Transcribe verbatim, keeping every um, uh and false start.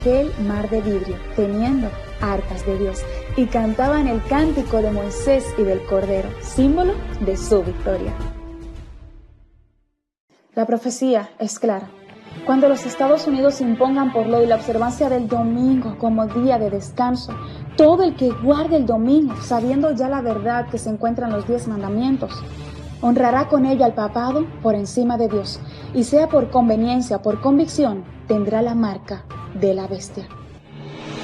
aquel mar de vidrio, teniendo arcas de Dios, y cantaban el cántico de Moisés y del Cordero, símbolo de su victoria. La profecía es clara. Cuando los Estados Unidos impongan por ley la observancia del domingo como día de descanso, todo el que guarde el domingo, sabiendo ya la verdad que se encuentra en los diez mandamientos, honrará con ella al papado por encima de Dios, y sea por conveniencia, por convicción, tendrá la marca de la bestia.